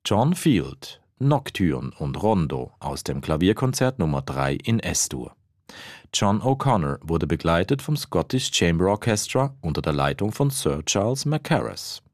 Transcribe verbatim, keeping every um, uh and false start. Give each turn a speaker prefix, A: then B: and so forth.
A: John Field, Nocturne und Rondo aus dem Klavierkonzert Nummer drei in S-Dur. John O'Connor wurde begleitet vom Scottish Chamber Orchestra unter der Leitung von Sir Charles Mackerras.